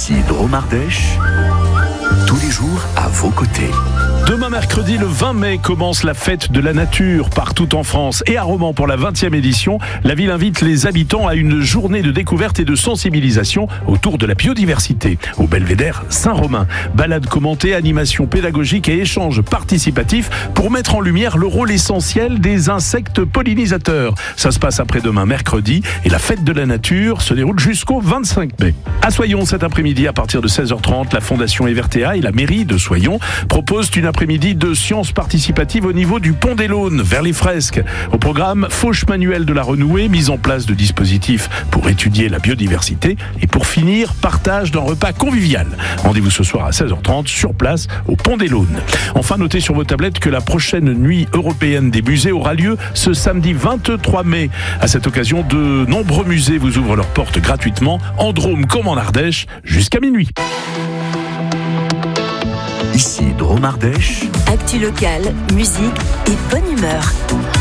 Ici Drôme Ardèche, tous les jours à vos côtés. Demain mercredi, le 20 mai, commence la fête de la nature partout en France. Et à Romans, pour la 20e édition, la ville invite les habitants à une journée de découverte et de sensibilisation autour de la biodiversité. Au Belvédère Saint-Romain, balades commentées, animations pédagogiques et échanges participatifs pour mettre en lumière le rôle essentiel des insectes pollinisateurs. Ça se passe après-demain mercredi et la fête de la nature se déroule jusqu'au 25 mai. À Soyons, cet après-midi, à partir de 16h30, la Fondation Evertea et la mairie de Soyons proposent une après-midi de sciences participatives au niveau du Pont des Launes, vers les fresques. Au programme, fauche manuelle de la renouée, mise en place de dispositifs pour étudier la biodiversité et pour finir, partage d'un repas convivial. Rendez-vous ce soir à 16h30 sur place au Pont des Launes. Enfin, notez sur vos tablettes que la prochaine nuit européenne des musées aura lieu ce samedi 23 mai. À cette occasion, de nombreux musées vous ouvrent leurs portes gratuitement, en Drôme comme en Ardèche, jusqu'à minuit. Ici Drôme Ardèche. Actu locale, musique et bonne humeur.